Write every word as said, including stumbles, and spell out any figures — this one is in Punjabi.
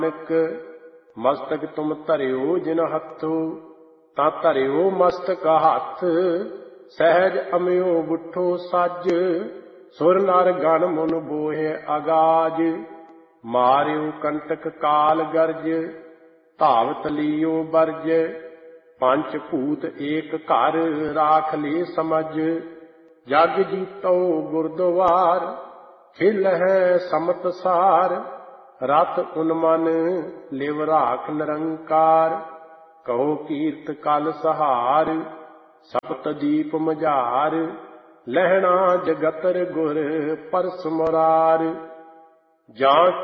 ਮਸਤਕ ਤੁਮ ਧਰਿਓ ਜਿਨ ਹੱਥੋ, ਤਾਂ ਧਰਿਓ ਮਸਤਕ ਹੱਥ ਸਹਿਜ ਅਮਿਓ ਬੁੱਠੋ ਸੱਜ। ਸੁਰ ਨਰ ਗਣ ਮੁਨ ਬੋਹਿ ਅਗਾਜ, ਮਾਰਿਓ ਕੰਟਕ ਕਾਲ ਗਰਜ। ਧਾਵਤ ਲੀਓ ਬਰਜ, ਪੰਚ ਭੂਤ ਏਕ ਘਰ ਰਾਖ ਲੇ ਸਮਝ। ਜਗ ਜੀਤੋ ਗੁਰਦੁਆਰ, ਖਿਲ ਹੈ ਸਮਤ ਸਾਰ। ਰਤ ਉਨ ਮਨ ਲਿਵ ਰਾਖ ਨਿਰੰਕਾਰ, ਕਹੋ ਕੀਰਤ ਕਲ ਸਹਾਰ। ਸਪਤ ਦੀਪ ਮਝਾਰ, ਲਹਿਣਾ ਜਗਤਰ ਗੁਰ ਪਰਸ ਮੁਰਾਰ। ਜਾਂ